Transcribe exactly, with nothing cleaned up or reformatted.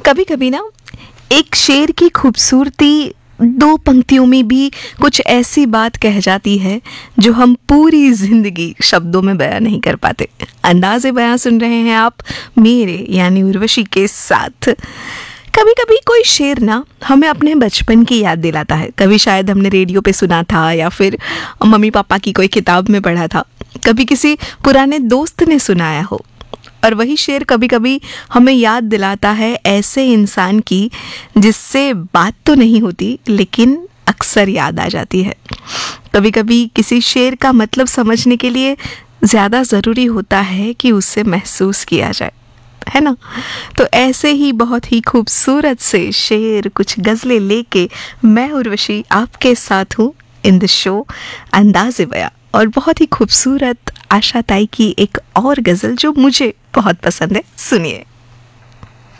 कभी कभी ना एक शेर की खूबसूरती दो पंक्तियों में भी कुछ ऐसी बात कह जाती है जो हम पूरी जिंदगी शब्दों में बयां नहीं कर पाते। अंदाज़े बयां सुन रहे हैं आप मेरे यानी उर्वशी के साथ। कभी कभी कोई शेर ना हमें अपने बचपन की याद दिलाता है। कभी शायद हमने रेडियो पे सुना था या फिर मम्मी पापा की कोई किताब में पढ़ा था, कभी किसी पुराने दोस्त ने सुनाया हो। और वही शेर कभी कभी हमें याद दिलाता है ऐसे इंसान की जिससे बात तो नहीं होती लेकिन अक्सर याद आ जाती है। कभी कभी किसी शेर का मतलब समझने के लिए ज़्यादा ज़रूरी होता है कि उससे महसूस किया जाए, है ना। तो ऐसे ही बहुत ही खूबसूरत से शेर, कुछ गज़लें लेके मैं उर्वशी आपके साथ हूँ इन द शो अंदाज़े बयां। और बहुत ही खूबसूरत आशा ताई की एक और गज़ल जो मुझे बहुत पसंद है, सुनिए।